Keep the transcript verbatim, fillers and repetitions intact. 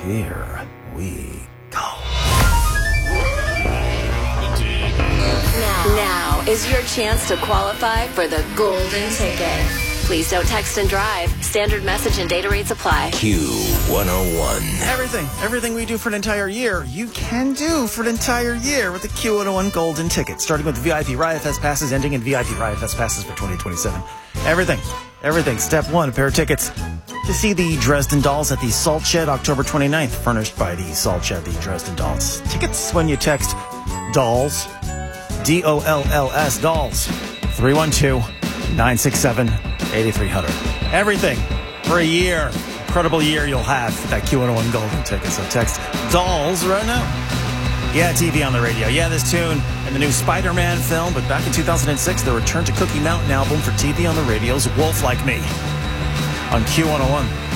Here we go. Now, now is your chance to qualify for the golden ticket. Please don't text and drive. Standard message and data rates apply. Q one oh one. Everything, everything we do for an entire year, you can do for an entire year with the Q one oh one Golden Ticket. Starting with the V I P Riot Fest passes, ending in V I P Riot Fest passes for twenty twenty-seven. Everything, everything. Step one, a pair of tickets to see the Dresden Dolls at the Salt Shed October twenty-ninth, furnished by the Salt Shed, the Dresden Dolls. Tickets when you text DOLLS, D O L L S, DOLLS, three one two, nine six seven, eight three zero zero. Everything for a year. Incredible year you'll have for that Q one oh one Golden Ticket. So text DOLLS right now. Yeah, T V on the radio. Yeah, this tune and the new Spider-Man film. But back in two thousand six, the Return to Cookie Mountain album for T V on the radio's Wolf Like Me on Q one oh one.